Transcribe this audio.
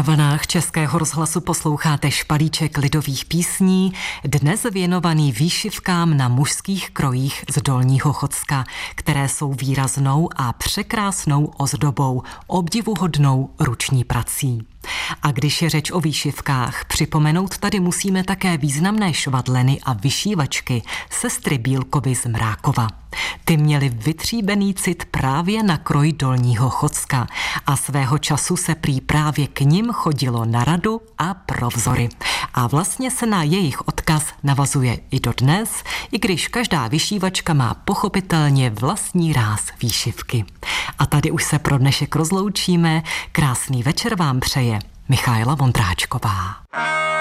vlnách Českého rozhlasu posloucháte špalíček lidových písní, dnes věnovaný výšivkám na mužských krojích z Dolního Chodska, které jsou výraznou a překrásnou ozdobou, obdivuhodnou ruční prací. A když je řeč o výšivkách, připomenout tady musíme také významné švadleny a vyšívačky sestry Bílkovy z Mrákova. Ty měly vytříbený cit právě na kroj Dolního Chodska a svého času se prý právě k nim chodilo na radu a pro vzory. A vlastně se na jejich odkaz navazuje i dodnes, i když každá vyšívačka má pochopitelně vlastní ráz výšivky. A tady už se pro dnešek rozloučíme. Krásný večer vám přeje Michaela Vondráčková.